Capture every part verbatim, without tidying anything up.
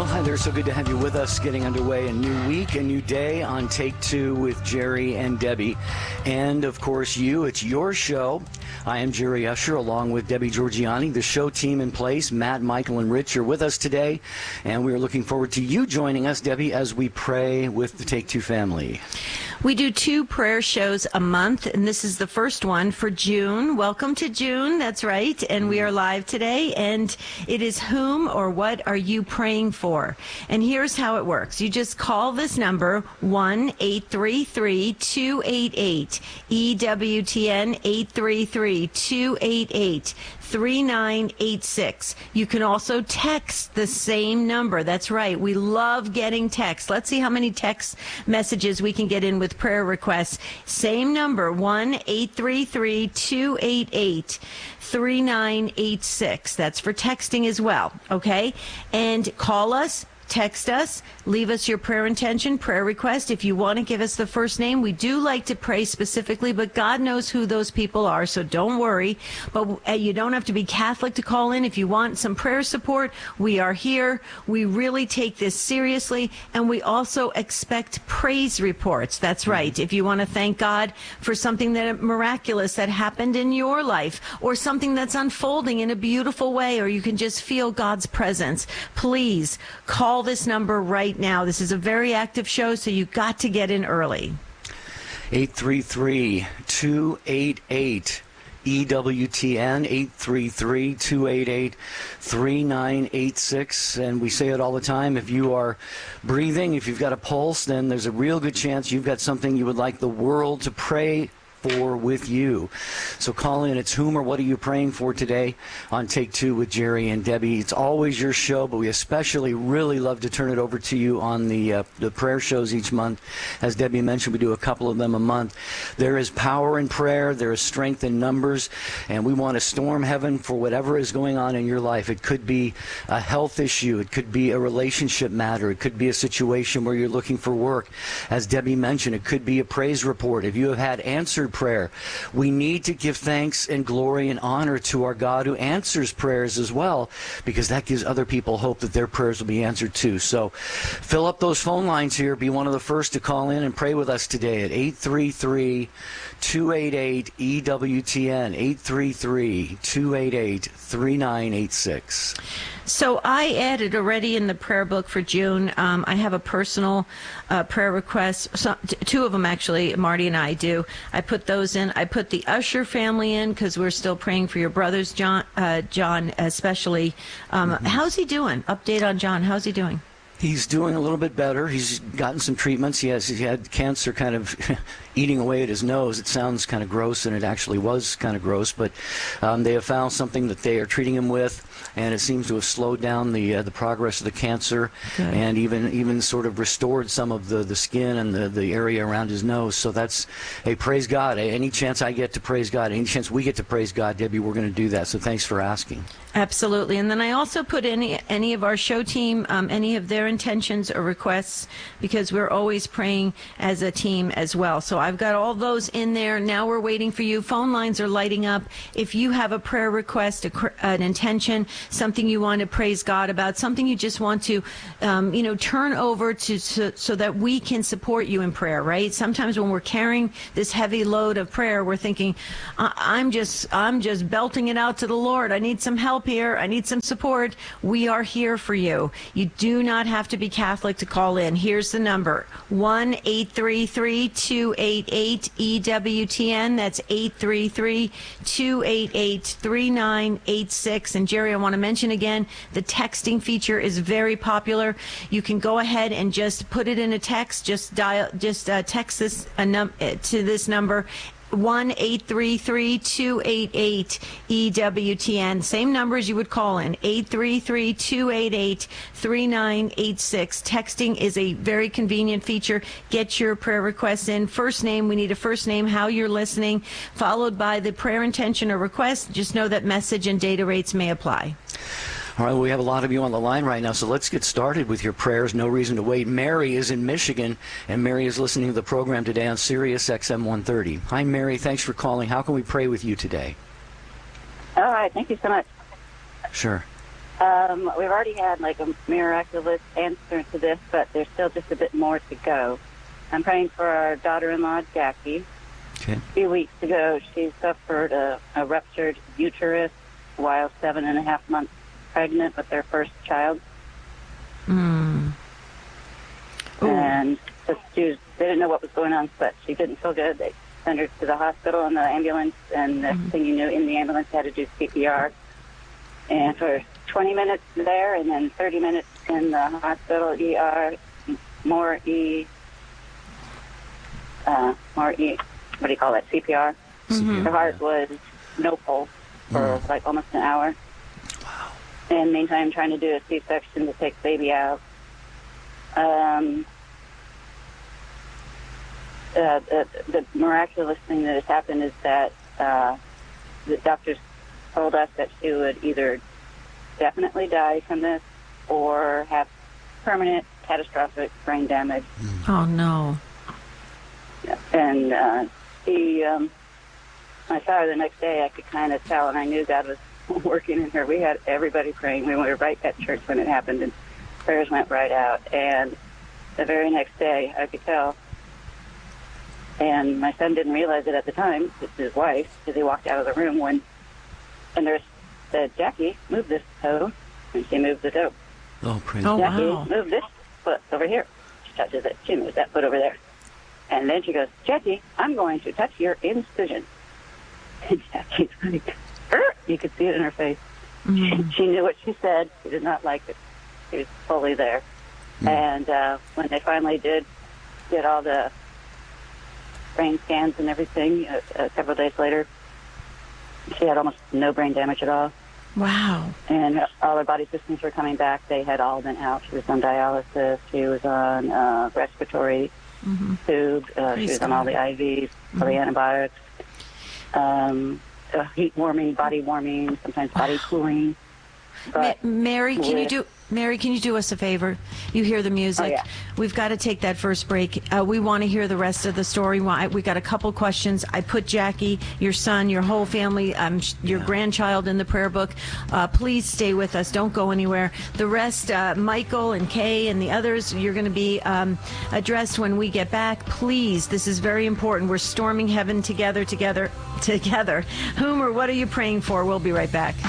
Hi there. So good to have you with us. Getting underway, a new week, a new day on Take Two with Jerry and Debbie. And, of course, you. It's your show. I am Jerry Usher, along with Debbie Georgiani, the show team in place. Matt, Michael, and Rich are with us today. And we are looking forward to you joining us, Debbie, as we pray with the Take Two family. We do two prayer shows a month, and this is the first one for June. Welcome to June. That's right. And we are live today. And it is whom or what are you praying for? And here's how it works. You just call this number, one eight three three, two eight eight, E W T N, eight three three, two eight eight, three nine eight six. You can also text the same number. That's right. We love getting texts. Let's see how many text messages we can get in with prayer requests. Same number, one eight three three, two eight eight, three nine eight six. That's for texting as well, okay? And call us. Text us, leave us your prayer intention, prayer request. If you want to give us the first name, we do like to pray specifically, but God knows who those people are, so don't worry. But you don't have to be Catholic to call in. If you want some prayer support, we are here. We really take this seriously, and we also expect praise reports. That's right. If you want to thank God for something that miraculous that happened in your life, or something that's unfolding in a beautiful way, or you can just feel God's presence, please call this number right now. This is a very active show, so you got to get in early. eight three three, two eight eight, E W T N, eight three three, two eight eight, three nine eight six. And we say it all the time. If you are breathing, if you've got a pulse, then there's a real good chance you've got something you would like the world to pray for with you. So call in. It's whom or what are you praying for today on Take Two with Jerry and Debbie. It's always your show, but we especially really love to turn it over to you on the uh, the prayer shows each month. As Debbie mentioned, we do a couple of them a month. There is power in prayer. There is strength in numbers, and we want to storm heaven for whatever is going on in your life. It could be a health issue. It could be a relationship matter. It could be a situation where you're looking for work. As Debbie mentioned, it could be a praise report. If you have had answered prayer, we need to give thanks and glory and honor to our God who answers prayers as well, because that gives other people hope that their prayers will be answered too. So fill up those phone lines here. Be one of the first to call in and pray with us today at eight three three, two eight eight, E W T N, eight three three, two eight eight, three nine eight six. So I added already in the prayer book for June, um, I have a personal uh, prayer request, so, t- two of them actually, Marty and I do. I put those in. I put the Usher family in because we're still praying for your brothers, John, uh, John especially. Um, mm-hmm. How's he doing? Update on John. How's he doing? He's doing a little bit better. He's gotten some treatments. He has he had cancer kind of eating away at his nose. It sounds kind of gross, and it actually was kind of gross. But um, they have found something that they are treating him with, and it seems to have slowed down the uh, the progress of the cancer, okay. and even even sort of restored some of the, the skin and the, the area around his nose. So that's, hey, praise God. Any chance I get to praise God, any chance we get to praise God, Debbie, we're going to do that. So thanks for asking. Absolutely. And then I also put any any of our show team, um, any of their intentions or requests, because we're always praying as a team as well. So I've got all those in there. Now we're waiting for you. Phone lines are lighting up. If you have a prayer request, a, an intention, something you want to praise God about, something you just want to, um, you know, turn over to so, so that we can support you in prayer, right? Sometimes when we're carrying this heavy load of prayer, we're thinking, I- I'm just, I'm just belting it out to the Lord. I need some help here. I need some support. We are here for you. You do not have to be Catholic to call in. Here's the number, one eight three three, two eight eight, E W T N. That's eight three three, two eight eight, three nine eight six. And Jerry, I want to mention again, the texting feature is very popular. You can go ahead and just put it in a text. Just dial, just uh, text this a num- to this number, one eight three three, two eight eight, E W T N. Same numbers you would call in, eight three three, two eight eight, three nine eight six. Texting is a very convenient feature. Get your prayer requests in. First name, we need a first name, how you're listening, followed by the prayer intention or request. Just know that message and data rates may apply. All right, well, we have a lot of you on the line right now, so let's get started with your prayers. No reason to wait. Mary is in Michigan, and Mary is listening to the program today on Sirius X M one thirty. Hi, Mary. Thanks for calling. How can we pray with you today? All right. Thank you so much. Sure. Um, we've already had like a miraculous answer to this, but there's still just a bit more to go. I'm praying for our daughter-in-law, Jackie. Okay. A few weeks ago, she suffered a, a ruptured uterus while seven and a half months pregnant with their first child. Mm. And so she was, they didn't know what was going on, but she didn't feel good. They sent her to the hospital in the ambulance, and the Mm-hmm. thing you knew, in the ambulance had to do C P R. And for twenty minutes there, and then thirty minutes in the hospital E R, more E, uh, more E, what do you call it, C P R. Mm-hmm. Her heart was no pulse for Mm. like almost an hour. Wow. And meantime, trying to do a C-section to take the baby out. Um, uh, the, the miraculous thing that has happened is that uh, the doctors told us that she would either definitely die from this or have permanent catastrophic brain damage. Oh, no. And uh, he, um, I saw her the next day, I could kind of tell, and I knew God was working in her. We had everybody praying. We were right at church when it happened, and prayers went right out. And the very next day, I could tell. And my son didn't realize it at the time, it's his wife, because he walked out of the room when, and nurse said, Jackie, move this toe. And she moved the toe. Oh, praise Oh, God. Jackie, wow. move this foot over here. She touches it. She moves that foot over there. And then she goes, Jackie, I'm going to touch your incision. And Jackie's like, er! You could see it in her face. Mm-hmm. She knew what she said. She did not like it. She was fully there. Mm. And uh, when they finally did get all the brain scans and everything, uh, uh, several days later, she had almost no brain damage at all. Wow. And all her body systems were coming back. They had all been out. She was on dialysis. She was on uh, respiratory Mm-hmm. tube. Uh, she Praise was on all the I Vs, all the antibiotics, um, uh, heat warming, body warming, sometimes body cooling. But Ma- Mary, can you with- do Mary? Can you do us a favor? You hear the music. Oh, yeah. We've got to take that first break. Uh, we want to hear the rest of the story. Why- We got a couple questions. I put Jackie, your son, your whole family, um, sh- your grandchild in the prayer book. Uh, please stay with us. Don't go anywhere. The rest, uh, Michael and Kay and the others, you're going to be um, addressed when we get back. Please, this is very important. We're storming heaven together, together, together. Whom or what are you praying for? We'll be right back.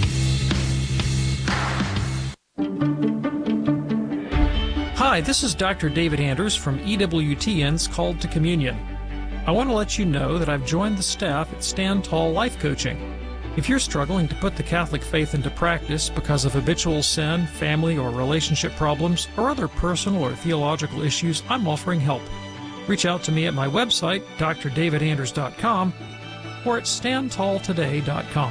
Hi, this is Doctor David Anders from E W T N's Called to Communion. I want to let you know that I've joined the staff at Stand Tall Life Coaching. If you're struggling to put the Catholic faith into practice because of habitual sin, family or relationship problems, or other personal or theological issues, I'm offering help. Reach out to me at my website, d r david anders dot com, or at stand tall today dot com.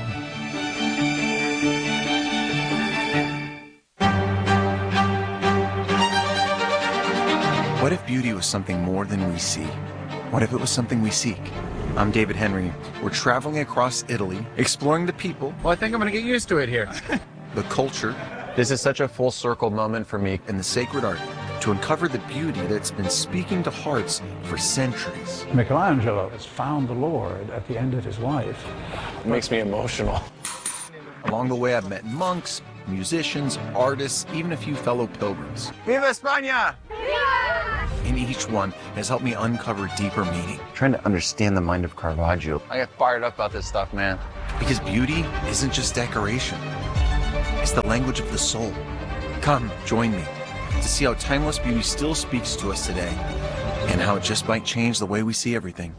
What if beauty was something more than we see? What if it was something we seek? I'm David Henry. We're traveling across Italy, exploring the people, Well, I think I'm going to get used to it here. the culture, This is such a full circle moment for me. and the sacred art to uncover the beauty that's been speaking to hearts for centuries. Michelangelo has found the Lord at the end of his life. It makes me emotional. Along the way, I've met monks, musicians, artists, even a few fellow pilgrims. Viva España! And each one has helped me uncover deeper meaning. Trying to understand the mind of Caravaggio. I get fired up about this stuff, man. Because beauty isn't just decoration. It's the language of the soul. Come, join me to see how timeless beauty still speaks to us today and how it just might change the way we see everything.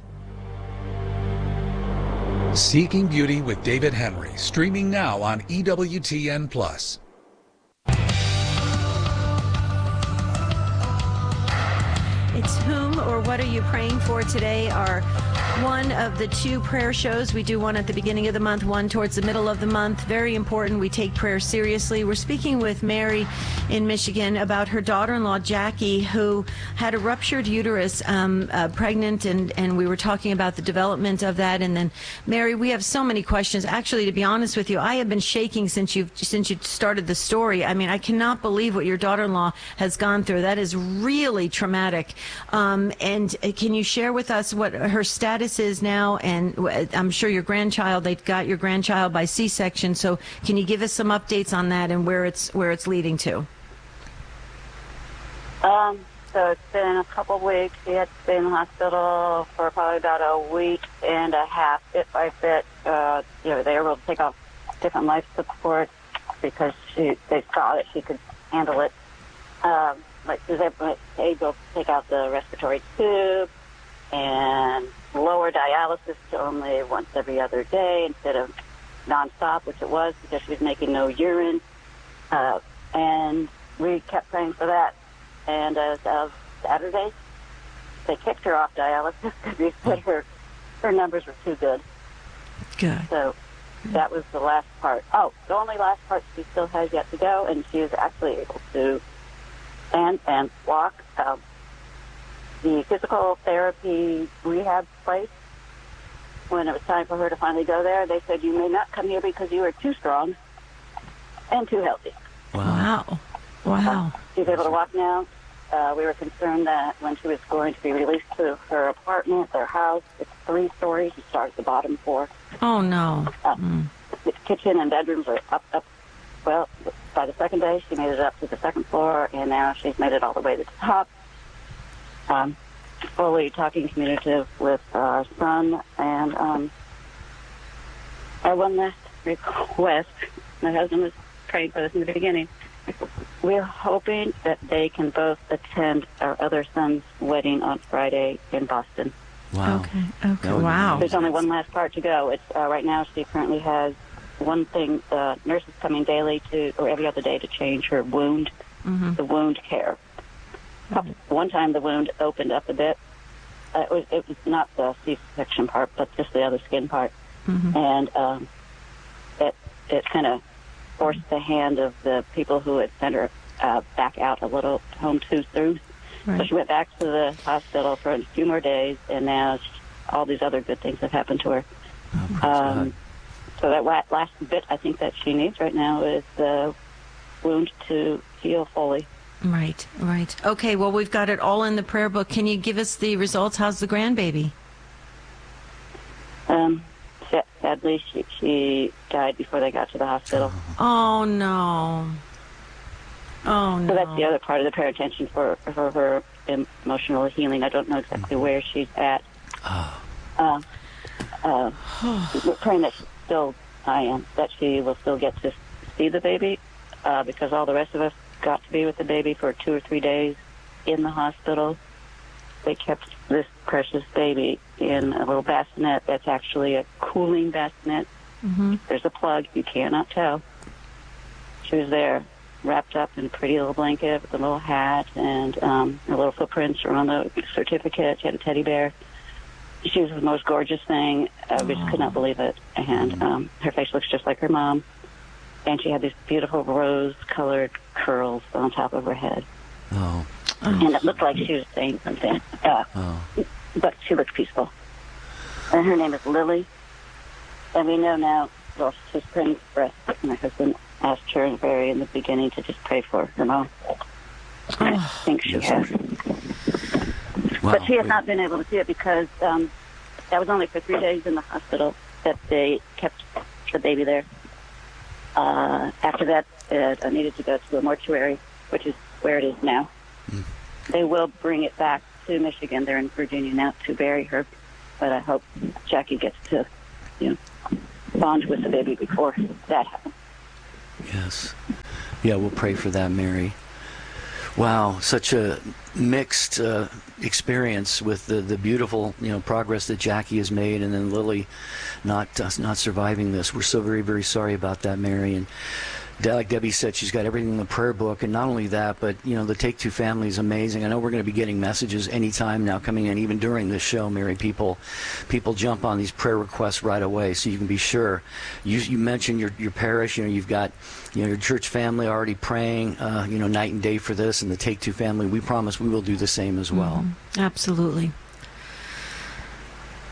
Seeking Beauty with David Henry, streaming now on E W T N Plus. It's Whom or What Are You Praying For today, our one of the two prayer shows. We do one at the beginning of the month, one towards the middle of the month. Very important. We take prayer seriously. We're speaking with Mary in Michigan about her daughter-in-law, Jackie, who had a ruptured uterus, um, uh, pregnant, and, and we were talking about the development of that. And then, Mary, we have so many questions. Actually, to be honest with you, I have been shaking since you since you started the story. I mean, I cannot believe what your daughter-in-law has gone through. That is really traumatic. Um, and uh, can you share with us what her status status is now, and w- I'm sure your grandchild, they got your grandchild by C-section. So can you give us some updates on that and where it's where it's leading to? Um, so it's been a couple of weeks. She had to stay in the hospital for probably about a week and a half. Bit by bit, uh, you know, they were able to take off different life support because she they saw that she could handle it. Um, like she was able able to take out the respiratory tube and lower dialysis to only once every other day instead of nonstop, which it was because she was making no urine. Uh, and we kept praying for that. And as of Saturday, they kicked her off dialysis because they said her, her numbers were too good. Good. So that was the last part. Oh, the only last part she still has yet to go, and she is actually able to stand and walk. Um, the physical therapy rehab place, when it was time for her to finally go there, they said, you may not come here because you are too strong and too healthy. Wow. Wow. Uh, she's able to walk now. Uh, we were concerned that when she was going to be released to her apartment, their house, it's three stories. She starts at the bottom floor. Oh, no. Uh, mm. The kitchen and bedrooms are up, up. Well, by the second day, she made it up to the second floor, and now she's made it all the way to the top. Um, fully talking communicative with our son, and um, our one last request. My husband was praying for this in the beginning. We're hoping that they can both attend our other son's wedding on Friday in Boston. Wow. Okay. Okay. Wow. There's only one last part to go. It's uh, right now she currently has one thing. Uh, nurses coming daily to, or every other day, to change her wound, mm-hmm. the wound care. Mm-hmm. One time the wound opened up a bit. Uh, it was it was not the C-section part, but just the other skin part, mm-hmm. and um, it it kind of forced the hand of the people who had sent her uh, back out a little home too soon. Right. So she went back to the hospital for a few more days, and now she, all these other good things have happened to her. Oh, um, so that la- last bit I think that she needs right now is the wound to heal fully. Right, right. Okay, well, we've got it all in the prayer book. Can you give us the results? How's the grandbaby? Um, sadly, she, she died before they got to the hospital. Oh, no. Oh, no. So that's the other part of the prayer intention for, for her emotional healing. I don't know exactly where she's at. Oh. Uh, uh, we're praying that she still, I am, that she will still get to see the baby, uh, because all the rest of us got to be with the baby for two or three days in the hospital. They kept this precious baby in a little bassinet that's actually a cooling bassinet. Mm-hmm. There's a plug. You cannot tell. She was there, wrapped up in a pretty little blanket with a little hat, and um, her little footprints were on the certificate. She had a teddy bear. She was the most gorgeous thing. Uh, we just could not believe it. And um, her face looks just like her mom. And she had these beautiful rose-colored curls on top of her head. Oh. And it looked like she was saying something. Uh, Oh. But she looked peaceful. And her name is Lily. And we know now, well, she's praying for us. My husband asked her very in the beginning to just pray for her mom. And I think she has. Wow. But she has not been able to see it because um, that was only for three days in the hospital that they kept the baby there. Uh, after that, it uh, needed to go to a mortuary, which is where it is now. Mm. They will bring it back to Michigan. They're in Virginia now to bury her. But I hope Jackie gets to, you know, bond with the baby before that happens. Yes. Yeah, we'll pray for that, Mary. Wow, such a mixed uh, experience with the, the beautiful, you know, progress that Jackie has made, and then Lily not uh, not surviving this. We're so very, very sorry about that, Mary. And like Debbie said, she's got everything in the prayer book, and not only that, but, you know, the Take Two family is amazing. I know we're going to be getting messages anytime now coming in, even during this show, Mary. People people jump on these prayer requests right away, so you can be sure. You you mentioned your, your parish, you know, you've got, you know, your church family already praying, uh, you know, night and day for this, and the Take Two family, we promise we will do the same as well. Mm-hmm. Absolutely.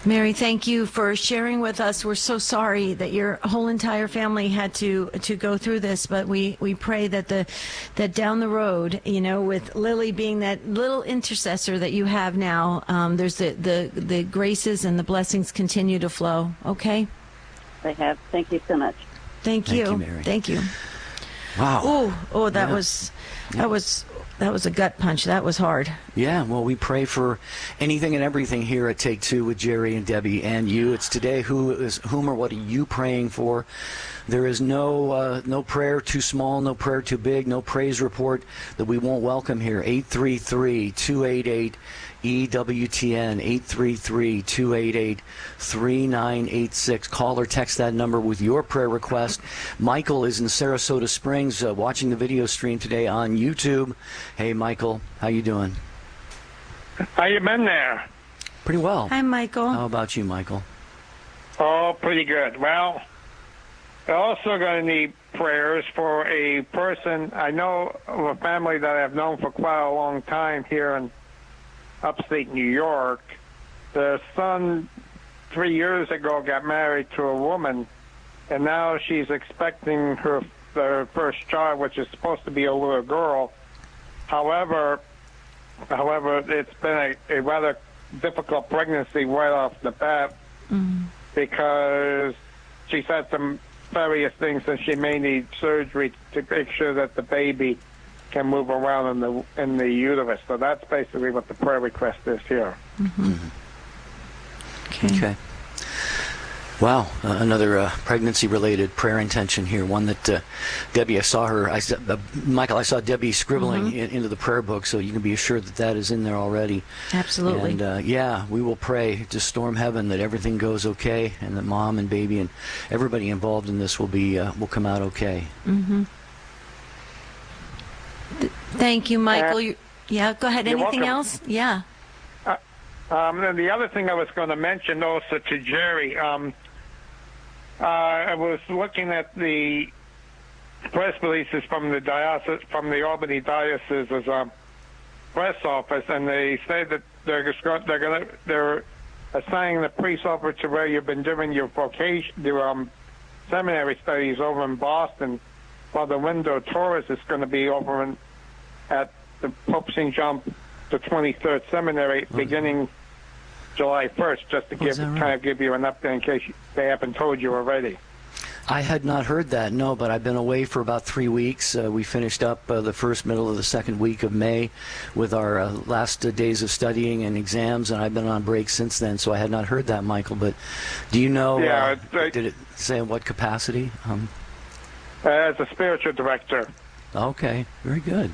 Mary, thank you for sharing with us. We're so sorry that your whole entire family had to to go through this, but we, we pray that the that down the road, you know, with Lily being that little intercessor that you have now, um, there's the, the, the graces and the blessings continue to flow. Okay? They have. Thank you so much. Thank you. Thank you, Mary. Thank you. Wow. Oh, oh, that Yeah. was that was that was a gut punch. That was hard. Yeah, well, we pray for anything and everything here at Take Two with Jerry and Debbie and you. It's today. Who is whom or what are you praying for? There is no uh, no prayer too small, no prayer too big, no praise report that we won't welcome here. eight three three, two eight eight, E W T N, eight three three, two eight eight, three nine eight six. Call or text that number with your prayer request. Michael is in Sarasota Springs uh, watching the video stream today on YouTube. Hey, Michael, how you doing? How you been there? Pretty well. Hi, Michael. How about you, Michael? Oh, pretty good. Well, we're also going to need prayers for a person. I know of a family that I've known for quite a long time here in upstate New York. The son, three years ago, got married to a woman, and now she's expecting her their first child, which is supposed to be a little girl. However, however, it's been a, a rather difficult pregnancy right off the bat Mm. because she's had some various things, and she may need surgery to make sure that the baby can move around in the in the uterus. So that's basically what the prayer request is here. Mm-hmm. Okay. Okay. Wow, uh, another uh, pregnancy-related prayer intention here. One that uh, Debbie, I saw her. I saw, uh, Michael, I saw Debbie scribbling Mm-hmm. in, into the prayer book, so you can be assured that that is in there already. Absolutely. And uh, yeah, we will pray to storm heaven that everything goes okay, and that mom and baby and everybody involved in this will be uh, will come out okay. Mm-hmm. Th- thank you, Michael. Uh, you, yeah, go ahead. you're Anything welcome. else? Yeah. Um, and the other thing I was going to mention also to Jerry, um, uh, I was looking at the press releases from the diocese, from the Albany Diocese's um, press office, and they say that they're just going, they're going to they're assigning the priest over to where you've been doing your vocation, your um, seminary studies over in Boston, while the window tourist is going to be over in, at the Pope Saint John the twenty-third Seminary beginning July first, just to Oh, is give that right? kind of give you an update in case you, they haven't told you already. I had not heard that, no, but I've been away for about three weeks. Uh, we finished up uh, the first, middle of the second week of May with our uh, last uh, days of studying and exams, and I've been on break since then, so I had not heard that, Michael. But do you know, Yeah, uh, it's, uh, did it say in what capacity? Um, As a spiritual director. okay, very good.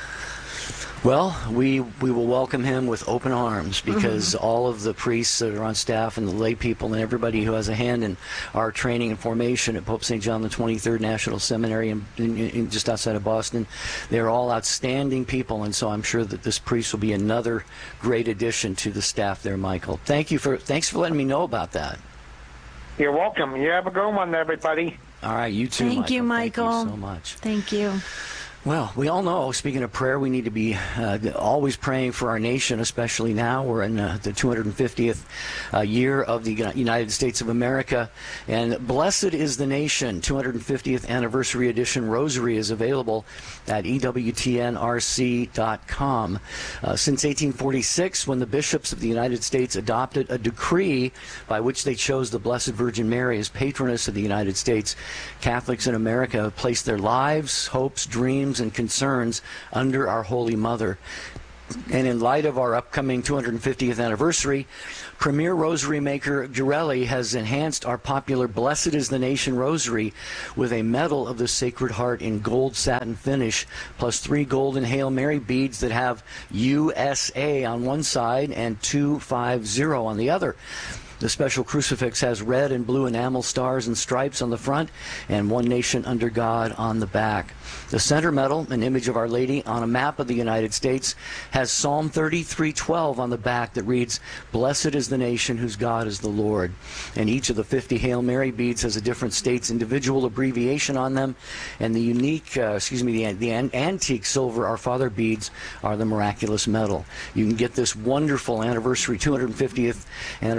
Well, we we will welcome him with open arms because Mm-hmm. all of the priests that are on staff and the lay people and everybody who has a hand in our training and formation at Pope Saint John the twenty-third National Seminary in, in, in just outside of Boston, they're all outstanding people, and so I'm sure that this priest will be another great addition to the staff there, Michael. Thank you for thanks for letting me know about that. You're welcome. You have a good one, everybody. All right, you too, Thank Michael. you, Michael. Thank you so much. Thank you. Well, we all know, speaking of prayer, we need to be uh, always praying for our nation, especially now. We're in uh, the two hundred fiftieth uh, year of the United States of America. And Blessed is the Nation, two hundred fiftieth Anniversary Edition Rosary is available at E W T N R C dot com. Uh, since eighteen forty-six, when the bishops of the United States adopted a decree by which they chose the Blessed Virgin Mary as patroness of the United States, Catholics in America have placed their lives, hopes, dreams, and concerns under our Holy Mother. And in light of our upcoming two hundred fiftieth anniversary, Premier Rosary maker Girelli has enhanced our popular Blessed is the Nation Rosary with a medal of the Sacred Heart in gold satin finish, plus three golden Hail Mary beads that have U S A on one side and two five zero on the other. The special crucifix has red and blue enamel stars and stripes on the front and One Nation Under God on the back. The center medal, an image of Our Lady on a map of the United States, has Psalm thirty-three twelve on the back that reads, "Blessed is the nation whose God is the Lord." And each of the fifty Hail Mary beads has a different state's individual abbreviation on them. And the unique, uh, excuse me, the, the an- antique silver Our Father beads are the miraculous medal. You can get this wonderful anniversary, two hundred fiftieth anniversary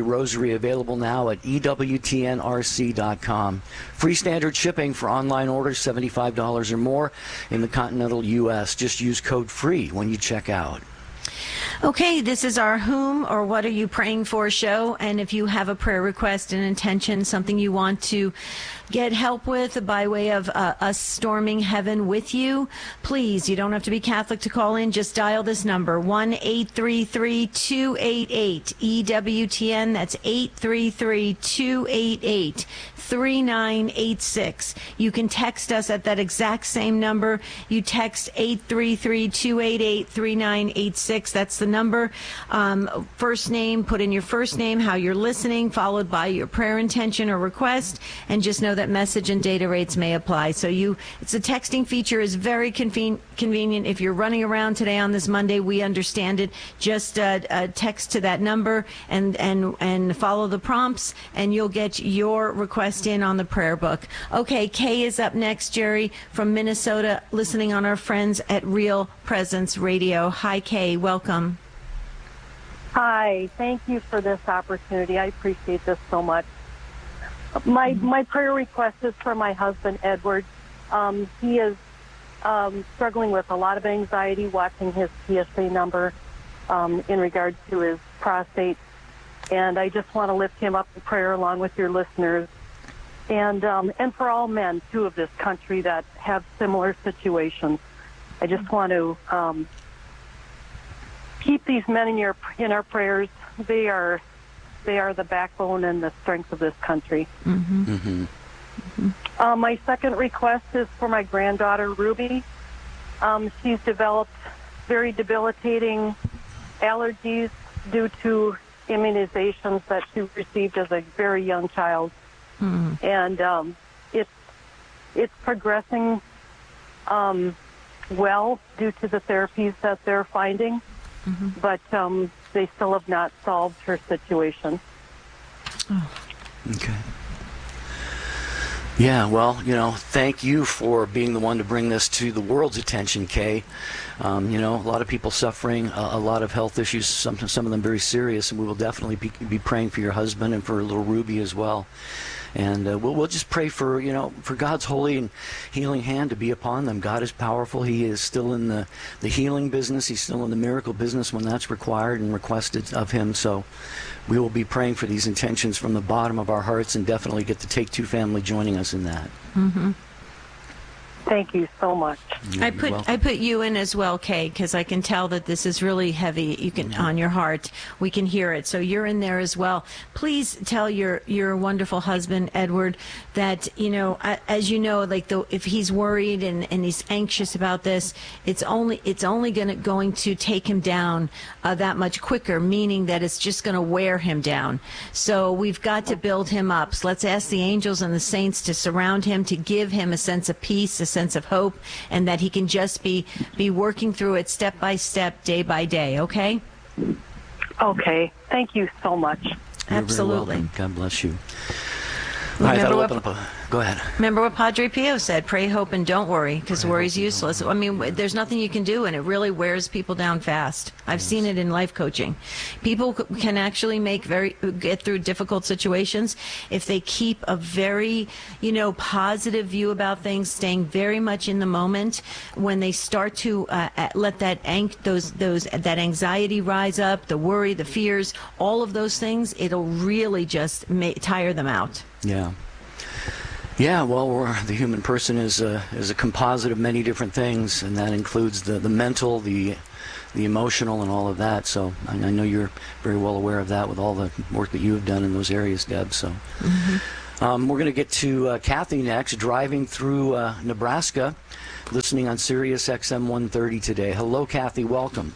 rosary available now at E W T N R C dot com. Free standard shipping for online orders, seventy-five dollars or more in the continental U S. Just use code FREE when you check out. Okay, this is our Whom or What Are You Praying For show, and if you have a prayer request, an intention, something you want to get help with by way of uh, us storming heaven with you, please, you don't have to be Catholic to call in, just dial this number, one eight three three, two eight eight, E W T N, that's eight three three, two eight eight, three nine eight six. You can text us at that exact same number. You text eight three three, two eight eight, three nine eight six. That's the number. Um, first name, put in your first name, how you're listening, followed by your prayer intention or request, and just know that message and data rates may apply. So you, it's a texting feature is very conven- convenient. If you're running around today on this Monday, we understand it. Just uh, uh, text to that number and, and, and follow the prompts, and you'll get your request in on the prayer book. Okay, Kay is up next, Jerry, from Minnesota, listening on our friends at Real Presence Radio. Hi, Kay. Welcome. Hi. Thank you for this opportunity. I appreciate this so much. My my prayer request is for my husband, Edward. Um, he is um, struggling with a lot of anxiety watching his P S A number um, in regard to his prostate. And I just want to lift him up in prayer along with your listeners. And um, and for all men, too, of this country that have similar situations. I just want to um, keep these men in your in our prayers. They are they are the backbone and the strength of this country. Mm-hmm. Mm-hmm. Mm-hmm. Uh, my second request is for my granddaughter, Ruby. Um, she's developed very debilitating allergies due to immunizations that she received as a very young child. Mm-hmm. And um, it's it's progressing um, well due to the therapies that they're finding, mm-hmm. but um, they still have not solved her situation. Oh. Okay. Yeah, well, you know, thank you for being the one to bring this to the world's attention, Kay. Um, you know, a lot of people suffering a, a lot of health issues, some, some of them very serious, and we will definitely be, be praying for your husband and for little Ruby as well. And uh, we'll, we'll just pray for, you know, for God's holy and healing hand to be upon them. God is powerful. He is still in the, the healing business. He's still in the miracle business when that's required and requested of him. So we will be praying for these intentions from the bottom of our hearts and definitely get the Take Two family joining us in that. Mm-hmm. Thank you so much. You're, I put you're I put you in as well, Kay, because I can tell that this is really heavy. You can Mm-hmm. on your heart. We can hear it. So you're in there as well. Please tell your your wonderful husband, Edward, that you know, as you know, like the, if he's worried and, and he's anxious about this, it's only it's only gonna going to take him down uh, that much quicker. Meaning that it's just going to wear him down. So we've got to build him up. So let's ask the angels and the saints to surround him, to give him a sense of peace, a sense of hope, and that he can just be be working through it step by step, day by day. Okay? Okay. Thank you so much. You're Absolutely. very welcome. God bless you. All right, Remember that'll what- open up a, go ahead. Remember what Padre Pio said, pray, hope, and don't worry, because worry's useless. I mean, there's nothing you can do, and it really wears people down fast. I've seen it in life coaching. People c- can actually make very, get through difficult situations if they keep a very, you know, positive view about things, staying very much in the moment. When they start to uh, uh, let that ang- those, those, that anxiety rise up, the worry, the fears, all of those things, it'll really just ma- tire them out. Yeah. Yeah, well, we're, the human person is a, is a composite of many different things, and that includes the, the mental, the the emotional, and all of that. So I, I know you're very well aware of that with all the work that you have done in those areas, Deb. So Mm-hmm. um, we're going to get to uh, Kathy next, driving through uh, Nebraska, listening on Sirius X M one thirty today. Hello, Kathy. Welcome.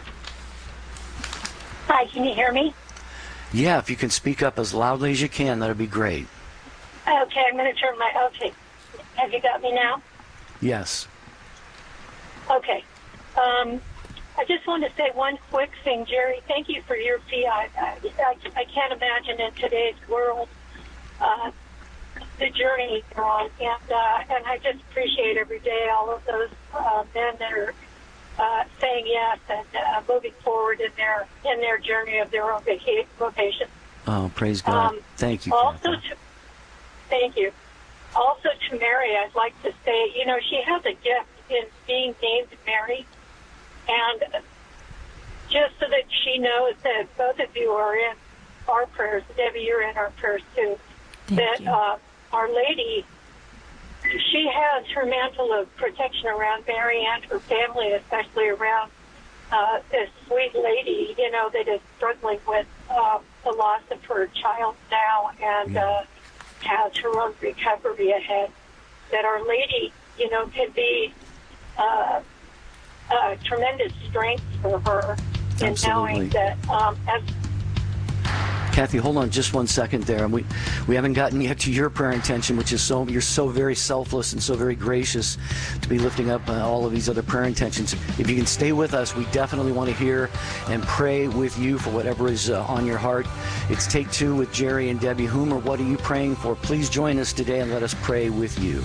Hi, can you hear me? Yeah, if you can speak up as loudly as you can, that would be great. Okay, I'm going to turn my, okay. Have you got me now? Yes. Okay. Um, I just want to say one quick thing, Jerry. Thank you for your fee. I, I, I can't imagine in today's world uh, the journey you're on. And, uh, and I just appreciate every day all of those uh, men that are uh, saying yes and uh, moving forward in their in their journey of their own vocation. Oh, praise God. Um, Thank you, Also, Kathy. to, thank you. Also to Mary, I'd like to say, you know, she has a gift in being named Mary. And just so that she knows that both of you are in our prayers, Debbie, you're in our prayers too, Thank that you. uh, Our Lady, she has her mantle of protection around Mary and her family, especially around uh, this sweet lady, you know, that is struggling with uh, the loss of her child now and uh, has her own recovery ahead. That Our Lady, you know, can be uh, a tremendous strength for her in Absolutely. knowing that um, as Kathy, hold on just one second there. We we haven't gotten yet to your prayer intention, which is so you're so very selfless and so very gracious to be lifting up uh, all of these other prayer intentions. If you can stay with us, we definitely want to hear and pray with you for whatever is uh, on your heart. It's Take Two with Jerry and Debbie. Whom or what are you praying for? Please join us today and let us pray with you.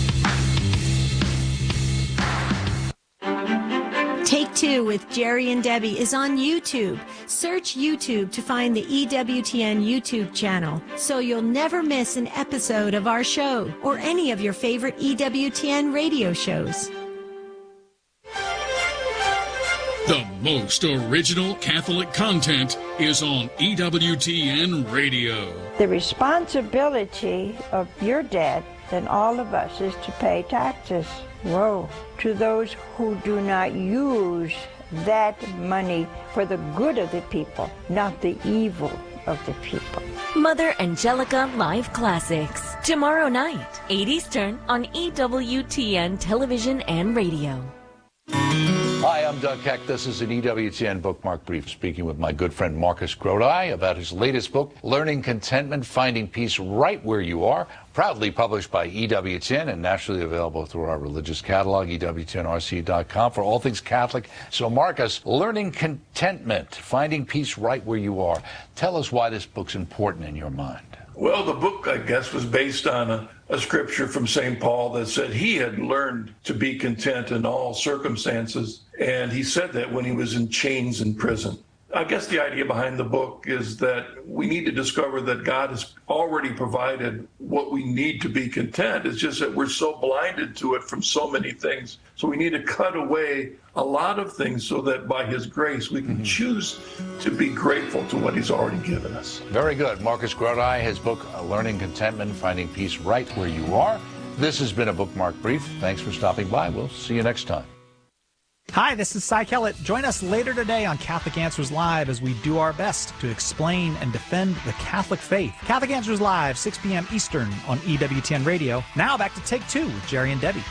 Take Two with Jerry and Debbie is on YouTube. Search YouTube to find the E W T N YouTube channel so you'll never miss an episode of our show or any of your favorite E W T N radio shows. The most original Catholic content is on E W T N Radio. The responsibility of your debt and all of us is to pay taxes. Whoa. To those who do not use that money for the good of the people, not the evil of the people. Mother Angelica Live Classics. Tomorrow night, eight Eastern on E W T N Television and Radio. Hi, I'm Doug Keck. This is an E W T N Bookmark Brief, speaking with my good friend Marcus Grodi about his latest book, Learning Contentment, Finding Peace Right Where You Are, proudly published by E W T N and nationally available through our religious catalog, E W T N R C dot com, for all things Catholic. So, Marcus, Learning Contentment, Finding Peace Right Where You Are. Tell us why this book's important in your mind. Well, the book, I guess, was based on a, a scripture from Saint Paul that said he had learned to be content in all circumstances. And he said that when he was in chains in prison. I guess the idea behind the book is that we need to discover that God has already provided what we need to be content. It's just that we're so blinded to it from so many things. So we need to cut away a lot of things so that by his grace we can mm-hmm. choose to be grateful to what he's already given us. Very good. Marcus Grodi, his book, Learning Contentment, Finding Peace Right Where You Are. This has been a Bookmark Brief. Thanks for stopping by. We'll see you next time. Hi, this is Cy Kellett. Join us later today on Catholic Answers Live as we do our best to explain and defend the Catholic faith. Catholic Answers Live, six p.m. Eastern on E W T N Radio. Now back to Take Two with Jerry and Debbie.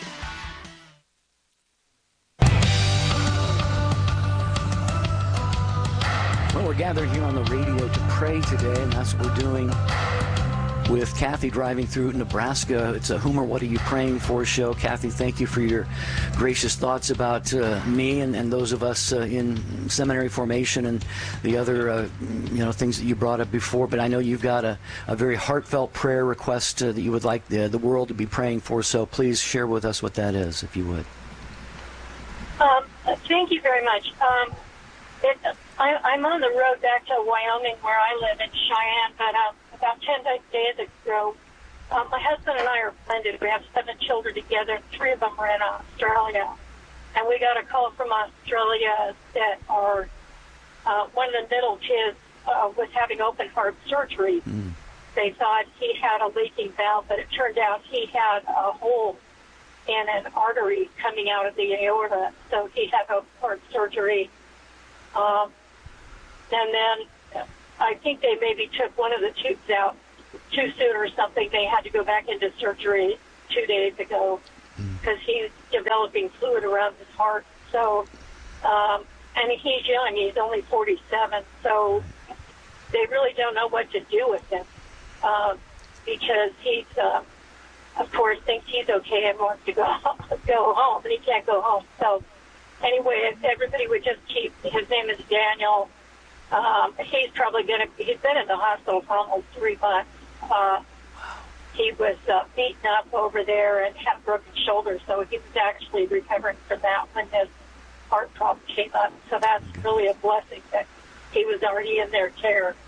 Well, we're gathered here on the radio to pray today, and that's what we're doing with Kathy driving through Nebraska. It's a Whom or What Are You Praying For show. Kathy, thank you for your gracious thoughts about uh, me and, and those of us uh, in seminary formation and the other uh, you know things that you brought up before. But I know you've got a, a very heartfelt prayer request uh, that you would like the, the world to be praying for. So please share with us what that is, if you would. Um, thank you very much. Um, it, I, I'm on the road back to Wyoming where I live in Cheyenne, but um, about ten days ago, um, my husband and I are blended. We have seven children together. Three of them are in Australia. And we got a call from Australia that our, uh, one of the middle kids uh, was having open heart surgery. Mm. They thought he had a leaking valve, but it turned out he had a hole in an artery coming out of the aorta. So he had open heart surgery. Um, and then I think they maybe took one of the tubes out too soon or something. They had to go back into surgery two days ago because he's developing fluid around his heart. So, um, and he's young. He's only forty-seven. So they really don't know what to do with him uh, because he's, uh, of course, thinks he's okay and wants to go go home, but he can't go home. So anyway, if everybody would just keep, his name is Daniel. Um, he's probably going to, he's been in the hospital for almost three months. Uh, he was uh, beaten up over there and had a broken shoulder, so he was actually recovering from that when his heart problem came up. So that's really a blessing that he was already in their care.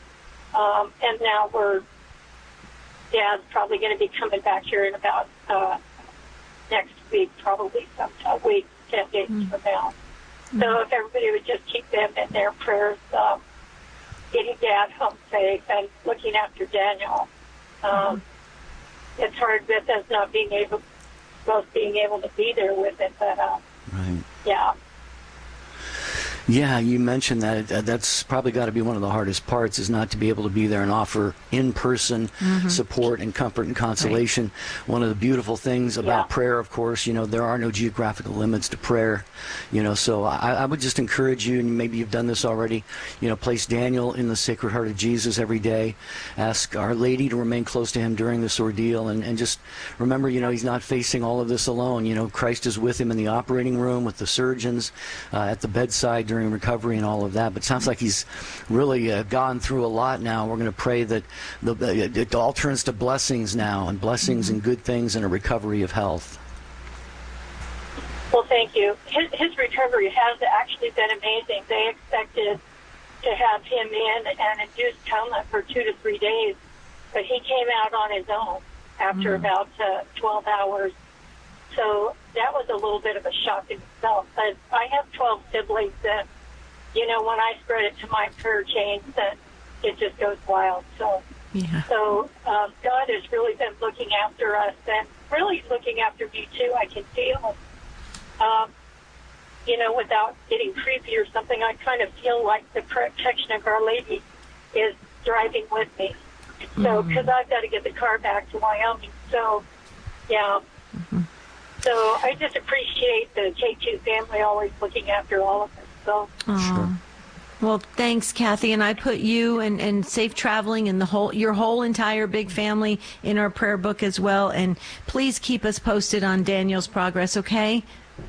Um, and now we're, Dad's probably going to be coming back here in about uh, next week, probably some a week, ten days mm. from now. Mm. So if everybody would just keep them in their prayers, um, getting Dad home safe and looking after Daniel. Um, mm. It's hard with us not being able, both being able to be there with it, but um, right. yeah. Yeah, you mentioned that. Uh, that's probably got to be one of the hardest parts, is not to be able to be there and offer in-person mm-hmm. support and comfort and consolation. Right. One of the beautiful things about yeah. prayer, of course, you know, there are no geographical limits to prayer. You know, so I, I would just encourage you, and maybe you've done this already, you know, place Daniel in the Sacred Heart of Jesus every day. Ask Our Lady to remain close to him during this ordeal, and, and just remember, you know, he's not facing all of this alone. You know, Christ is with him in the operating room, with the surgeons, uh, at the bedside during recovery and all of that. But it sounds like he's really uh, gone through a lot now. We're going to pray that the, uh, it all turns to blessings now, and blessings mm-hmm. and good things, and a recovery of health. Well, thank you. His, his recovery has actually been amazing. They expected to have him in an induced coma for two to three days, but he came out on his own after mm-hmm. about uh, twelve hours. So that was a little bit of a shock in itself. But I have twelve siblings, and, you know, when I spread it to my prayer chains, then it just goes wild. So, yeah. so um, God has really been looking after us, and really looking after me, too. I can feel, um, you know, without getting creepy or something, I kind of feel like the protection of Our Lady is driving with me. So, because mm-hmm. I've got to get the car back to Wyoming. So, yeah. Mm-hmm. So I just appreciate the K two family always looking after all of us. So. Sure. Well, thanks, Kathy, and I put you and, and safe traveling and the whole your whole entire big family in our prayer book as well. And please keep us posted on Daniel's progress, okay?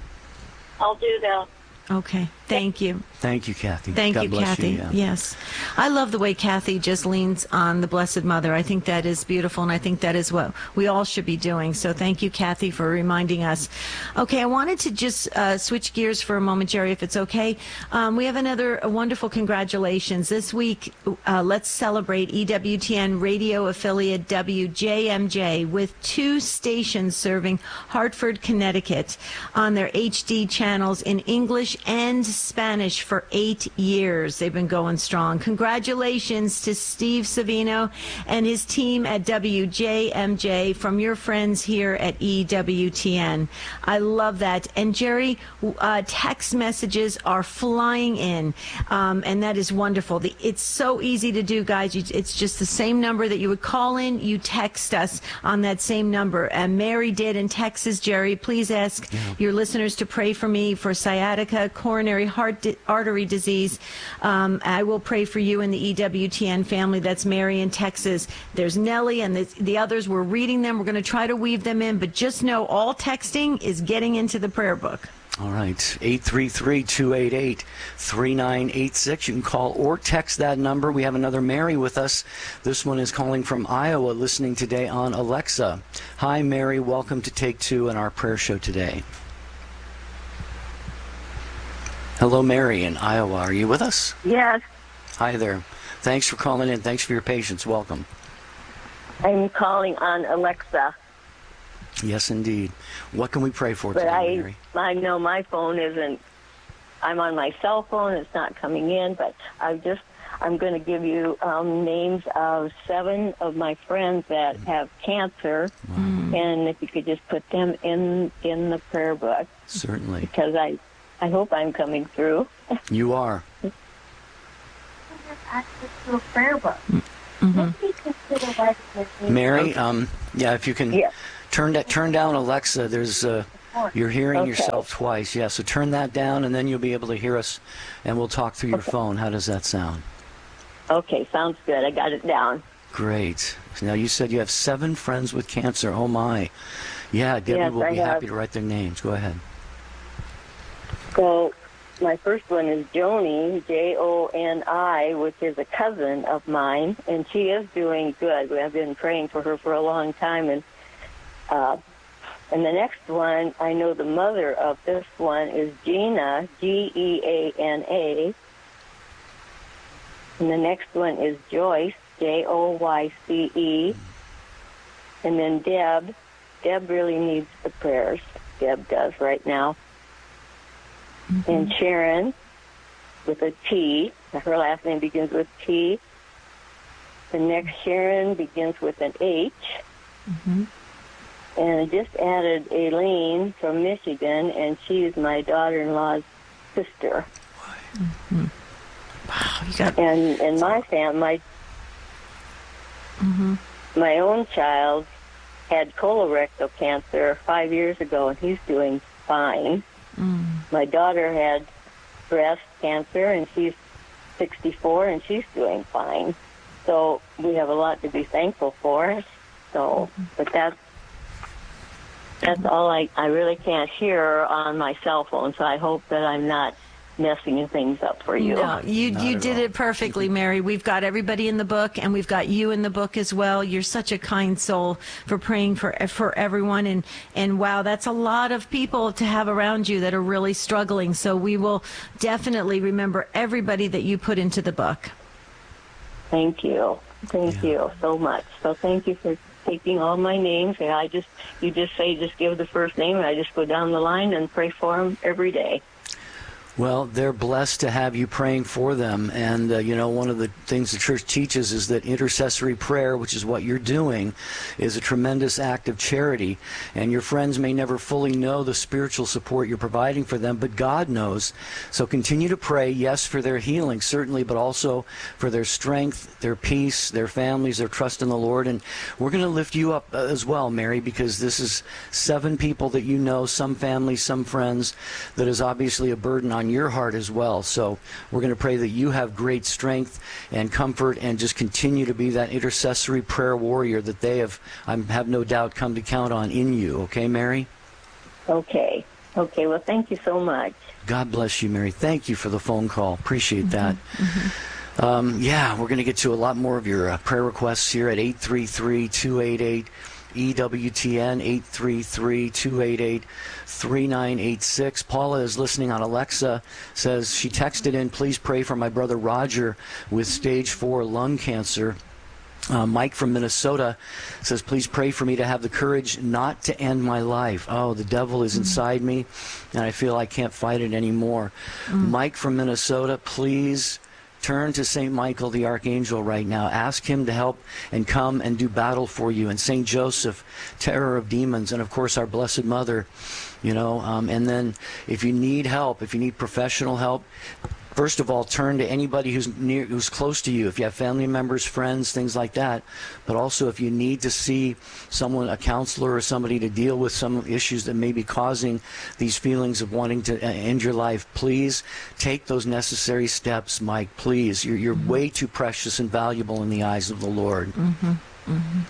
I'll do that. Okay. Thank you. Thank you, Kathy. Thank God you, bless Kathy. You, yeah. Yes. I love the way Kathy just leans on the Blessed Mother. I think that is beautiful, and I think that is what we all should be doing. So thank you, Kathy, for reminding us. Okay, I wanted to just uh, switch gears for a moment, Jerry, if it's okay. Um, we have another wonderful congratulations. This week, uh, let's celebrate E W T N radio affiliate W J M J with two stations serving Hartford, Connecticut on their H D channels in English and Spanish for eight years. They've been going strong. Congratulations to Steve Savino and his team at W J M J from your friends here at E W T N. I love that. And Jerry, uh, text messages are flying in, um, and that is wonderful. The, it's so easy to do, guys. You, it's just the same number that you would call in. You text us on that same number. And Mary did in Texas. Jerry, please ask yeah. your listeners to pray for me for sciatica, coronary heart di- artery disease. Um, I will pray for you in the E W T N family. That's Mary in Texas. There's Nellie, and the, the others. We're reading them. We're going to try to weave them in, but just know all texting is getting into the prayer book. All right, eight three three, two eight eight, three nine eight six. You can call or text that number. We have another Mary with us. This one is calling from Iowa, listening today on Alexa. Hi, Mary. Welcome to Take Two in our prayer show today. Hello, Mary in Iowa. Are you with us? Yes. Hi there. Thanks for calling in. Thanks for your patience. Welcome. I'm calling on Alexa. Yes, indeed. What can we pray for but today, I, Mary? I know my phone isn't, I'm on my cell phone, it's not coming in, but I just, I'm going to give you um, names of seven of my friends that have cancer, wow. and if you could just put them in, in the prayer book. Certainly. Because I, I hope I'm coming through. You are. Access to a prayer book. Mm-hmm. Mary, um, yeah, if you can... Yeah. Turn that, turn down Alexa. There's, uh, you're hearing okay. yourself twice. Yeah, so turn that down, and then you'll be able to hear us, and we'll talk through your okay. phone. How does that sound? Okay, sounds good. I got it down. Great. Now, you said you have seven friends with cancer. Oh, my. Yeah, Debbie yes, will I be have. happy to write their names. Go ahead. So, my first one is Joni, J O N I, which is a cousin of mine, and she is doing good. I've been praying for her for a long time, and Uh, and the next one, I know the mother of this one is Gina, G E A N A. And the next one is Joyce, J O Y C E. And then Deb. Deb really needs the prayers. Deb does right now. Mm-hmm. And Sharon with a T. Her last name begins with T. The next Sharon begins with an H. Mm-hmm. And I just added Aileen from Michigan, and she's my daughter-in-law's sister. Mm-hmm. Wow, you got... And and my fam, my mm-hmm. my own child had colorectal cancer five years ago, and he's doing fine. Mm. My daughter had breast cancer, and she's sixty-four, and she's doing fine. So we have a lot to be thankful for. So, but that's that's all I, I really can't hear on my cell phone. So I hope that I'm not messing things up for you. No, you Not you did all. It perfectly, Mary. We've got everybody in the book, and we've got you in the book as well. You're such a kind soul for praying for for everyone, and and wow, that's a lot of people to have around you that are really struggling. So we will definitely remember everybody that you put into the book. Thank you, thank yeah. you so much. So thank you for taking all my names. And I just you just say just give the first name, and I just go down the line and pray for them every day. Well, they're blessed to have you praying for them. And, uh, you know, one of the things the church teaches is that intercessory prayer, which is what you're doing, is a tremendous act of charity. And your friends may never fully know the spiritual support you're providing for them, but God knows. So continue to pray, yes, for their healing, certainly, but also for their strength, their peace, their families, their trust in the Lord. And we're going to lift you up uh, as well, Mary, because this is seven people that you know, some families, some friends, that is obviously a burden on your heart as well. So we're going to pray that you have great strength and comfort, and just continue to be that intercessory prayer warrior that they have, I have no doubt, come to count on in you. Okay, Mary? Okay. Okay. Well, thank you so much. God bless you, Mary. Thank you for the phone call. Appreciate mm-hmm. that. Mm-hmm. Um, yeah, we're going to get to a lot more of your uh, prayer requests here at eight three three, two eight eight, E W T N, eight three three, two eight eight, three nine eight six. Paula is listening on Alexa, says she texted in, please pray for my brother Roger with stage four lung cancer. Uh, Mike from Minnesota says, please pray for me to have the courage not to end my life. Oh, the devil is inside me, and I feel I can't fight it anymore. Mm. Mike from Minnesota, please turn to Saint Michael the Archangel right now. Ask him to help and come and do battle for you. And Saint Joseph, terror of demons, and of course our Blessed Mother, you know. Um, and then if you need help, if you need professional help, first of all, turn to anybody who's near, who's close to you. If you have family members, friends, things like that. But also, if you need to see someone, a counselor or somebody, to deal with some issues that may be causing these feelings of wanting to end your life, please take those necessary steps, Mike. Please, you're you're mm-hmm. way too precious and valuable in the eyes of the Lord. Mm-hmm. Mm-hmm.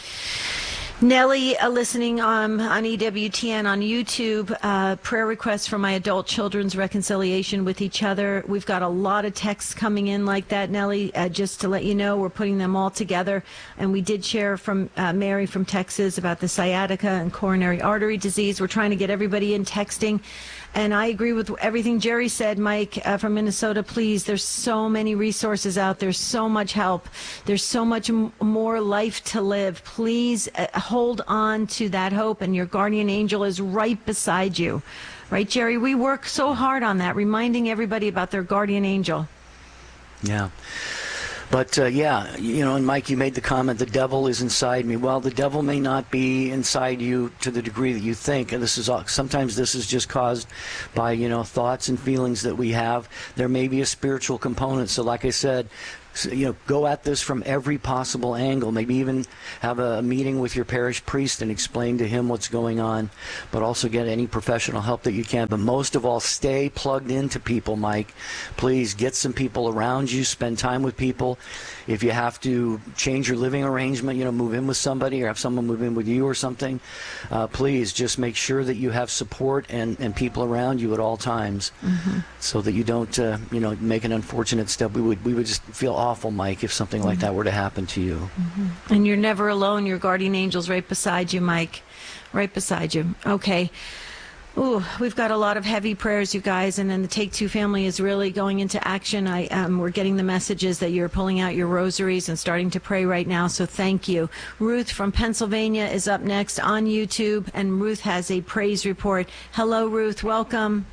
Nellie, uh, listening um, on E W T N on YouTube, uh, prayer requests for my adult children's reconciliation with each other. We've got a lot of texts coming in like that, Nellie. Uh, just to let you know, we're putting them all together. And we did share from uh, Mary from Texas about the sciatica and coronary artery disease. We're trying to get everybody in texting. And I agree with everything Jerry said, Mike, uh, from Minnesota. Please, there's so many resources out there, so much help. There's so much m- more life to live. Please uh, hold on to that hope, and your guardian angel is right beside you. Right, Jerry? We work so hard on that, reminding everybody about their guardian angel. Yeah. But, uh, yeah, you know, and Mike, you made the comment, the devil is inside me. Well, the devil may not be inside you to the degree that you think. And this is all, sometimes this is just caused by, you know, thoughts and feelings that we have. There may be a spiritual component. So like I said, so, you know, go at this from every possible angle. Maybe even have a meeting with your parish priest and explain to him what's going on, but also get any professional help that you can. But most of all, stay plugged into people, Mike. Please get some people around you, spend time with people. If you have to change your living arrangement, you know, move in with somebody or have someone move in with you or something, uh, please just make sure that you have support and, and people around you at all times, mm-hmm. so that you don't, uh, you know, make an unfortunate step. We would we would just feel awful, Mike, if something mm-hmm. like that were to happen to you. Mm-hmm. And you're never alone. Your guardian angel's right beside you, Mike, right beside you. Okay. Ooh, we've got a lot of heavy prayers, you guys, and then the Take Two family is really going into action. I um, we're getting the messages that you're pulling out your rosaries and starting to pray right now, so thank you. Ruth from Pennsylvania is up next on YouTube, and Ruth has a praise report. Hello, Ruth. Welcome.